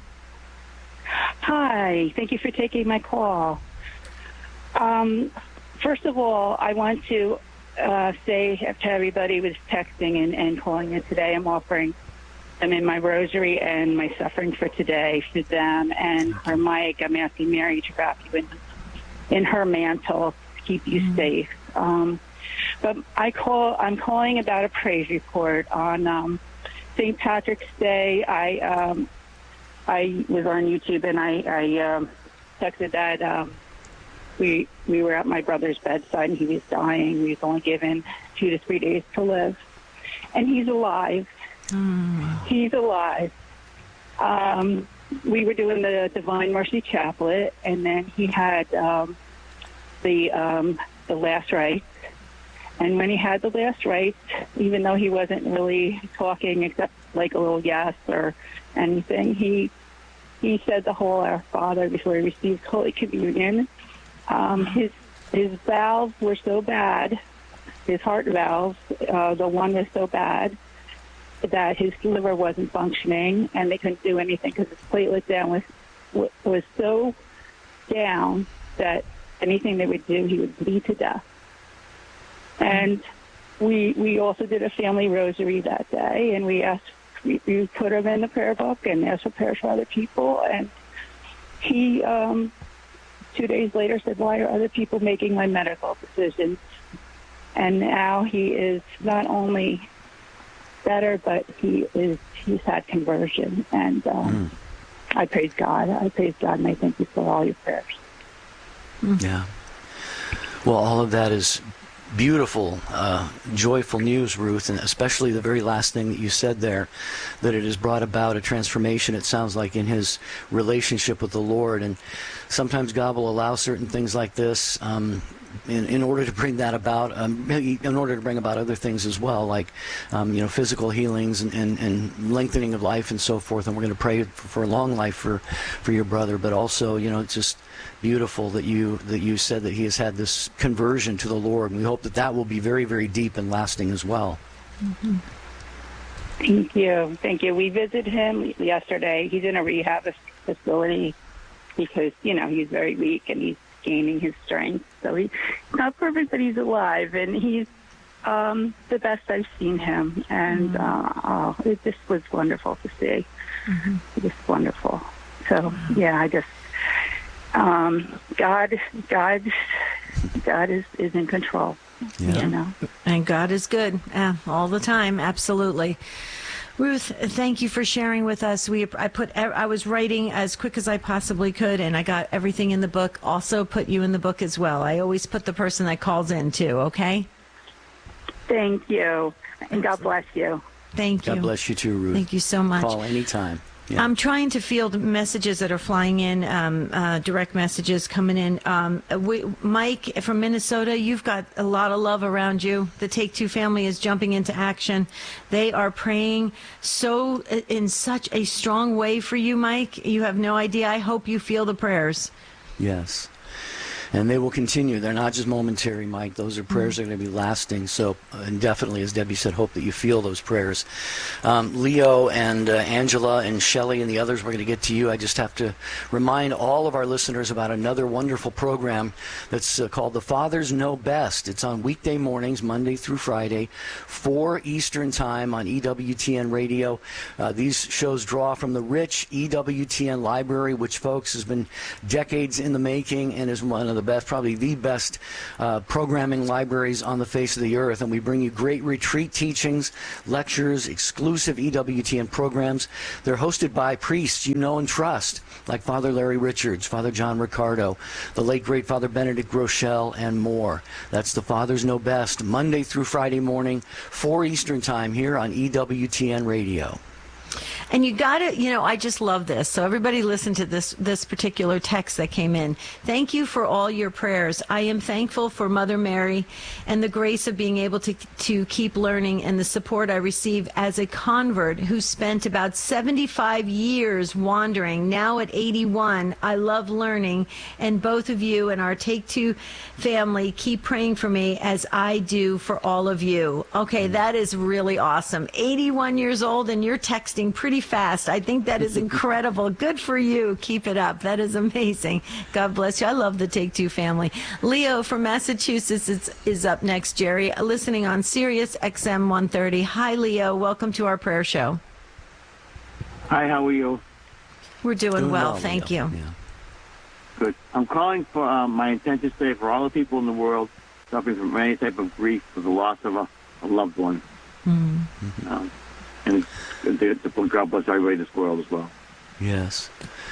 Hi. Thank you for taking my call. Um, first of all, I want to uh, say to everybody who was texting and, and calling in today, I'm offering I'm in my rosary and my suffering for today for them and for Mike. I'm asking Mary to wrap you in, in her mantle to keep you mm-hmm. safe. Um, but I call, I'm calling about a praise report on um, Saint Patrick's Day. I um, I was on YouTube and I, I um, texted that um, we we were at my brother's bedside and he was dying. He was only given two to three days to live, and he's alive. Mm. He's alive. Um, we were doing the Divine Mercy Chaplet, and then he had um, the um, the last rites. And when he had the last rites, even though he wasn't really talking except like a little yes or anything, he he said the whole Our Father before he received Holy Communion. Um, his his valves were so bad, his heart valves, uh, the one was so bad that his liver wasn't functioning, and they couldn't do anything because his platelet down was was so down that anything they would do, he would bleed to death. And we we also did a family rosary that day, and we asked we, we put him in the prayer book and asked for prayers for other people. And he um, two days later said, "Why are other people making my medical decisions?" And now he is not only better, but he is he's had conversion, and um, mm. I praise God. I praise God, and I thank you for all your prayers. Mm. Yeah. Well, all of that is beautiful, uh, joyful news, Ruth, and especially the very last thing that you said there, that it has brought about a transformation, it sounds like, in his relationship with the Lord. And sometimes God will allow certain things like this um, in, in order to bring that about, um, in order to bring about other things as well, like um, you know, physical healings and, and, and lengthening of life and so forth. And we're going to pray for, for a long life for, for your brother, but also, you know, it's just beautiful that you that you said that he has had this conversion to the Lord, and we hope that that will be very, very deep and lasting as well. Mm-hmm. Thank you. Thank you. We visited him yesterday. He's in a rehab facility because, you know, he's very weak and he's gaining his strength. So he's not perfect, but he's alive, and he's um, the best I've seen him. And mm-hmm. uh, oh, it just was wonderful to see. Mm-hmm. It was wonderful. So, yeah, I just... Um, God, God, God is, is in control. Yeah. You know, and God is good uh, all the time. Absolutely. Ruth, thank you for sharing with us. We, I put, I was writing as quick as I possibly could, and I got everything in the book. Also, put you in the book as well. I always put the person that calls in too. Okay. Thank you, and God bless you. Thank you. God bless you too, Ruth. Thank you so much. Call anytime. Yeah. I'm trying to field messages that are flying in, um, uh, direct messages coming in. Um, we, Mike from Minnesota, you've got a lot of love around you. The Take Two family is jumping into action. They are praying so in such a strong way for you, Mike. You have no idea. I hope you feel the prayers. Yes. And they will continue. They're not just momentary, Mike. Those are prayers that are going to be lasting. So, uh, and definitely, as Debbie said, hope that you feel those prayers. Um, Leo and uh, Angela and Shelley and the others, we're going to get to you. I just have to remind all of our listeners about another wonderful program that's uh, called The Fathers Know Best. It's on weekday mornings, Monday through Friday, four Eastern Time on E W T N Radio. Uh, these shows draw from the rich E W T N library, which, folks, has been decades in the making and is one of the the best, probably the best uh, programming libraries on the face of the earth. And we bring you great retreat teachings, lectures, exclusive E W T N programs. They're hosted by priests you know and trust, like Father Larry Richards, Father John Ricardo, the late great Father Benedict Groeschel, and more. That's The Fathers Know Best, Monday through Friday morning, four Eastern Time here on E W T N Radio. And you got to, you know, I just love this. So everybody listen to this this particular text that came in. Thank you for all your prayers. I am thankful for Mother Mary and the grace of being able to to keep learning and the support I receive as a convert who spent about seventy-five years wandering. Now at eighty-one, I love learning, and both of you and our Take Two family keep praying for me as I do for all of you. Okay, that is really awesome. eighty-one years old and you're texting pretty fast. I think that is incredible. Good for you. Keep it up. That is amazing. God bless you. I love the Take Two family. Leo from Massachusetts is, is up next, Jerry, listening on Sirius X M one thirty. Hi, Leo. Welcome to our prayer show. Hi, how are you? We're doing, Doing well, well, thank Leo. you. Yeah. Good. I'm calling for uh, my intention today for all the people in the world suffering from any type of grief for the loss of a, a loved one. Mm. Um, and to, to put God bless everybody in this world as well. Yes.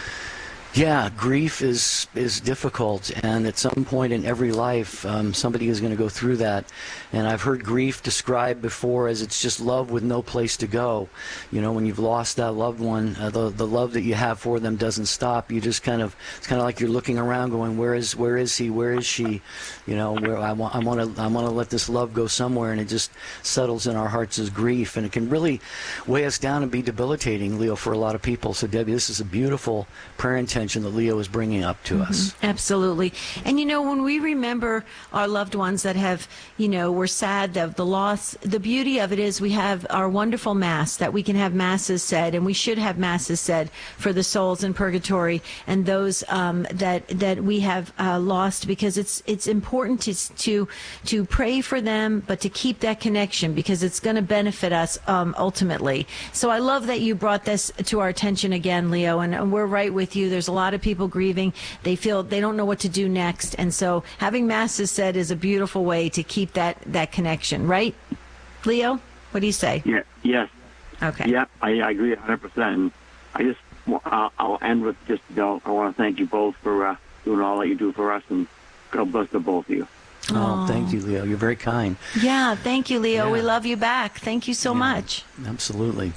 Yeah, grief is is difficult, and at some point in every life, um, somebody is going to go through that. And I've heard grief described before as it's just love with no place to go. You know, when you've lost that loved one, uh, the the love that you have for them doesn't stop. You just kind of it's kind of like you're looking around, going, where is where is he? Where is she? You know, where I want I want to I want to let this love go somewhere, and it just settles in our hearts as grief, and it can really weigh us down and be debilitating, Leo, for a lot of people. So, Debbie, this is a beautiful prayer intention that Leo is bringing up to Mm-hmm. us. Absolutely. And you know, when we remember our loved ones that have, you know, we're sad of the loss, the beauty of it is we have our wonderful Mass, that we can have Masses said, and we should have Masses said for the souls in purgatory and those um, that that we have uh, lost, because it's it's important to to to pray for them, but to keep that connection, because it's going to benefit us um, ultimately. So I love that you brought this to our attention again, Leo, and we're right with you. There's a lot of people grieving. They feel they don't know what to do next, and so having Masses said is a beautiful way to keep that that connection, right, Leo? What do you say? Yeah. Yes. Okay. Yeah, I, I agree one hundred percent. And I just I'll, I'll end with just you know, I want to thank you both for uh, doing all that you do for us, and God bless the both of you. Oh, thank you, Leo. You're very kind. Yeah, thank you, Leo. Yeah. We love you back. Thank you so Yeah, much. Absolutely.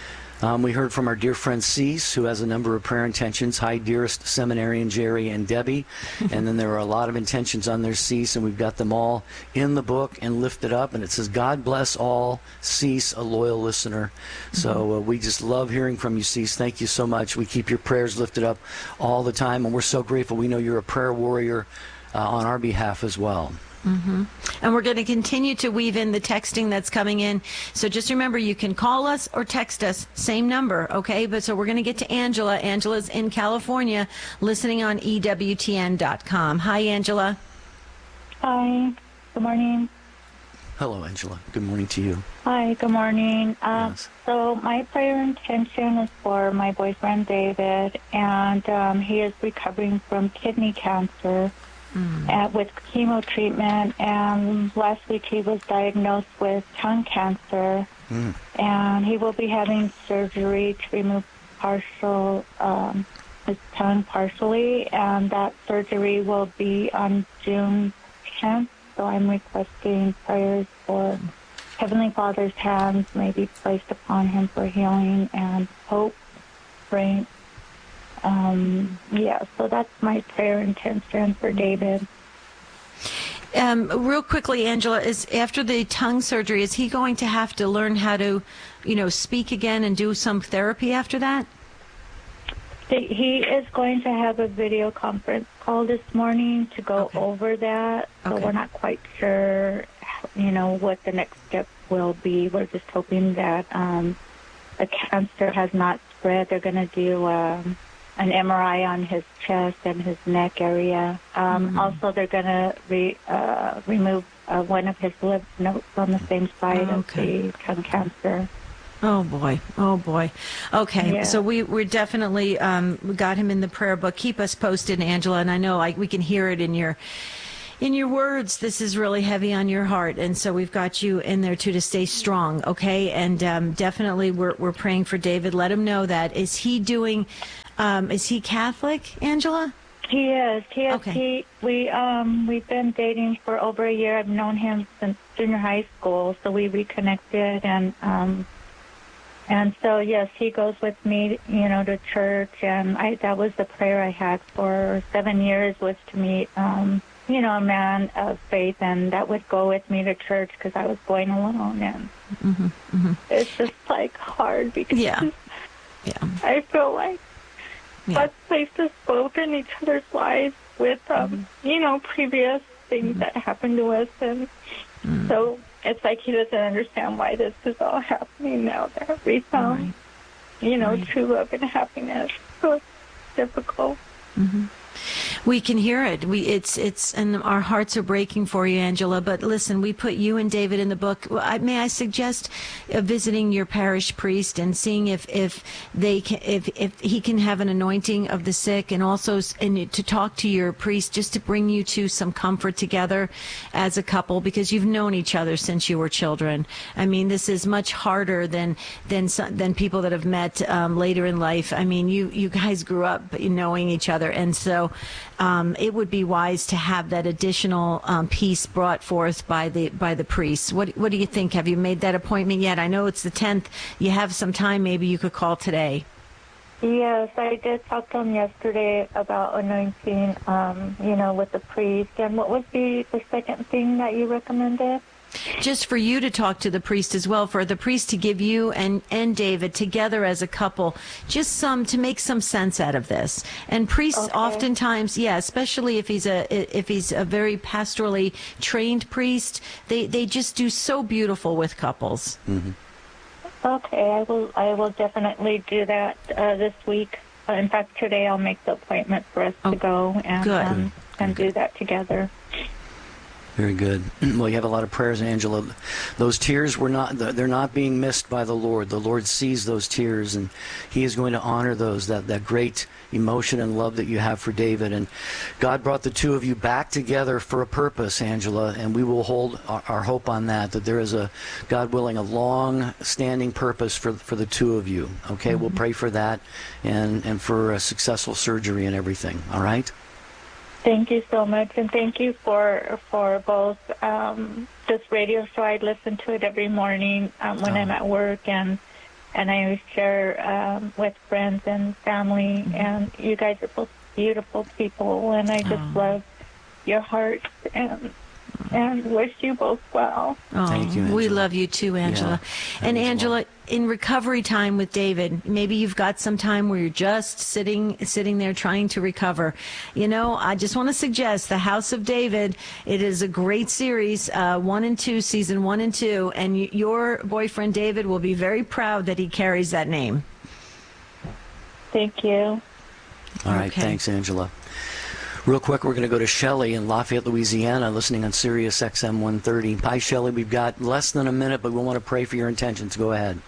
Um, we heard from our dear friend Cease, who has a number of prayer intentions. Hi, dearest seminarian Jerry and Debbie. And then there are a lot of intentions on their Cease, and we've got them all in the book and lifted up. And it says, God bless all, Cease, a loyal listener. So uh, we just love hearing from you, Cease. Thank you so much. We keep your prayers lifted up all the time, and we're so grateful. We know you're a prayer warrior uh, on our behalf as well. Mm-hmm. And we're going to continue to weave in the texting that's coming in. So just remember, you can call us or text us, same number, okay? But so we're going to get to Angela. Angela's in California, listening on E W T N dot com. Hi, Angela. Hi. Good morning. Hello, Angela. Good morning to you. Hi. Good morning. Um, So my prayer intention is for my boyfriend David, and um, he is recovering from kidney cancer. Mm. Uh, with chemo treatment, and last week he was diagnosed with tongue cancer, mm. and he will be having surgery to remove partial um, his tongue partially, and that surgery will be on June tenth. So I'm requesting prayers for Heavenly Father's hands may be placed upon him for healing and hope, strength. Um, yeah, so that's my prayer intention for David. Um, real quickly, Angela, is after the tongue surgery, is he going to have to learn how to, you know, speak again and do some therapy after that? He is going to have a video conference call this morning to go okay. over that. So okay. we're not quite sure, you know, what the next step will be. We're just hoping that um, the cancer has not spread. They're going to do um, an M R I on his chest and his neck area. Um, mm-hmm. Also, they're going to re, uh, remove uh, one of his lymph nodes on the same side oh, okay. of the tongue cancer. Oh, boy. Oh, boy. Okay. Yeah. So we, we definitely um, we got him in the prayer book. Keep us posted, Angela. And I know like we can hear it in your in your words. This is really heavy on your heart. And so we've got you in there, too, to stay strong. Okay. And um, definitely we're, we're praying for David. Let him know that. Is he doing... Um, is he Catholic, Angela? He is. He is. Okay. He, we, um, we've been dating for over a year. I've known him since junior high school, so we reconnected, and um, And so, yes, he goes with me, you know, to church, and I, that was the prayer I had for seven years was to meet, um, you know, a man of faith, and that would go with me to church because I was going alone, and mm-hmm, mm-hmm. it's just, like, hard because yeah. Yeah. I feel like yeah. God's placed us both in each other's lives with, um, mm-hmm. you know, previous things mm-hmm. that happened to us, and mm-hmm. so it's like he doesn't understand why this is all happening now that we found, right. you know, right. true love and happiness. So it's difficult. Mm-hmm. We can hear it. We it's it's and our hearts are breaking for you, Angela. But listen, we put you and David in the book. I, may I suggest uh, visiting your parish priest and seeing if if they can, if if he can have an anointing of the sick, and also and to talk to your priest just to bring you to some comfort together as a couple, because you've known each other since you were children. I mean, this is much harder than than than people that have met um, later in life. I mean, you you guys grew up knowing each other, and so. Um, it would be wise to have that additional um, piece brought forth by the by the priest. What what do you think? Have you made that appointment yet? I know it's the tenth. You have some time. Maybe you could call today. Yes, I did talk to him yesterday about anointing, um, you know, with the priest. And what was the, the second thing that you recommended? Just for you to talk to the priest as well, for the priest to give you and, and David together as a couple, just some to make some sense out of this. And priests okay. oftentimes, yeah, especially if he's a if he's a very pastorally trained priest, they, they just do so beautiful with couples. Mm-hmm. Okay, I will I will definitely do that uh, this week. Uh, in fact, today I'll make the appointment for us oh, to go and um, and do that together. Very good. Well, you have a lot of prayers, Angela. Those tears were not, they're not being missed by the Lord. The Lord sees those tears, and he is going to honor those, that, that great emotion and love that you have for David. And God brought the two of you back together for a purpose, Angela, and we will hold our, our hope on that, that there is a, God willing, a long-standing purpose for, for the two of you. Okay, mm-hmm. We'll pray for that and, and for a successful surgery and everything. All right? Thank you so much, and thank you for for both um, this radio show. I listen to it every morning um, when oh. I'm at work, and and I share um, with friends and family. Mm-hmm. And you guys are both beautiful people, and I just oh. love your hearts and and wish you both well. Oh, Thank you, Angela. We love you too, Angela. Yeah, and Angela, in recovery time with David, maybe you've got some time where you're just sitting sitting there trying to recover. You know, I just want to suggest The House of David. It is a great series, uh, one and two, season one and two, and y- your boyfriend David will be very proud that he carries that name. Thank you. All right, okay. Thanks, Angela. Real quick, we're going to go to Shelley in Lafayette, Louisiana, listening on Sirius X M one thirty. Hi, Shelley. We've got less than a minute, but we want to pray for your intentions. Go ahead.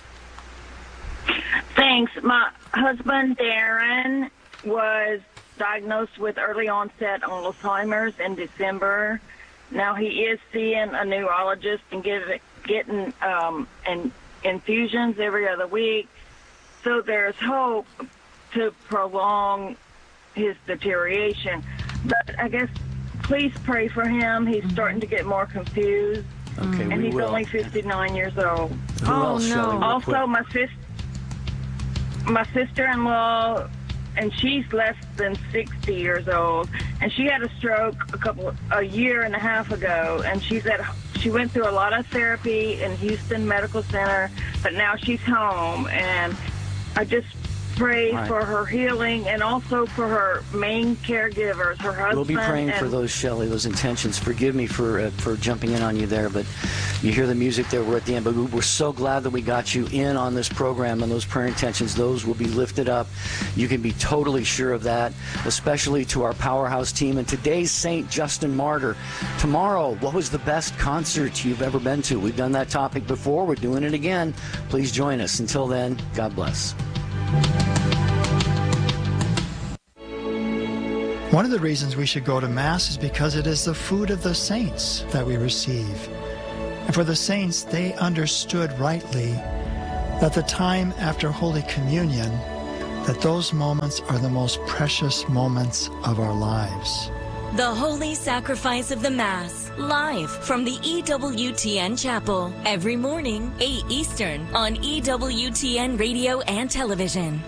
Thanks. My husband, Darren, was diagnosed with early onset Alzheimer's in December. Now he is seeing a neurologist and get, getting um, an infusions every other week. So there's hope to prolong his deterioration. But I guess please pray for him. He's starting to get more confused. Okay, and we he's will. only fifty-nine years old. Who oh, else, no. Shelley, also, my, sis- my sister-in-law, and she's less than sixty years old, and she had a stroke a couple, a year and a half ago, and she's at, she went through a lot of therapy in Houston Medical Center, but now she's home, and I just pray right. for her healing and also for her main caregivers, her husband. We'll be praying and for those, Shelley, those intentions. Forgive me for uh, for jumping in on you there, but you hear the music there. We're at the end, but we're so glad that we got you in on this program, and those prayer intentions, those will be lifted up. You can be totally sure of that, especially to our Powerhouse team. And today's Saint Justin Martyr. Tomorrow, what was the best concert you've ever been to? We've done that topic before. We're doing it again. Please join us. Until then, God bless. One of the reasons we should go to Mass is because it is the food of the saints that we receive. And for the saints, they understood rightly that the time after Holy Communion, that those moments are the most precious moments of our lives. The Holy Sacrifice of the Mass, live from the E W T N Chapel, every morning, eight Eastern, on E W T N Radio and Television.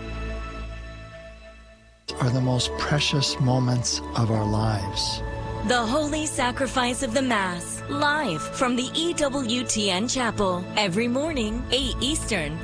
Are the most precious moments of our lives. The Holy Sacrifice of the Mass, live from the E W T N Chapel, every morning, eight Eastern,